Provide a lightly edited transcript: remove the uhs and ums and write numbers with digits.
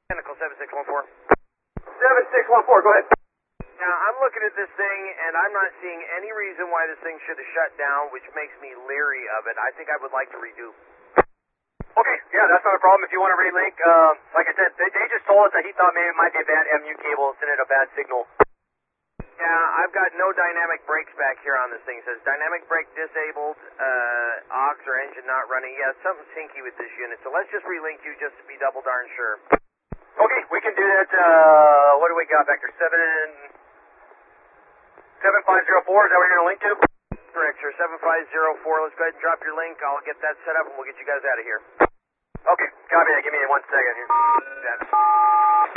Mechanical 7614. 7614, go ahead. Now, I'm looking at this thing, and I'm not seeing any reason why this thing should have shut down, which makes me leery of it. I think I would like to redo. Okay, yeah, that's not a problem if you want to relink. Like I said, they just told us that he thought maybe it might be a bad MU cable, sending a bad signal. Yeah, I've got no dynamic brakes back here on this thing. It says dynamic brake disabled, aux or engine not running. Yeah, something's hinky with this unit, so let's just relink you just to be double darn sure. Okay, we can do that. What do we got back there? 7504, is that what you're going to link to? Correct, sir. 7504. Let's go ahead and drop your link. I'll get that set up, and we'll get you guys out of here. Okay, copy that. Give me 1 second here.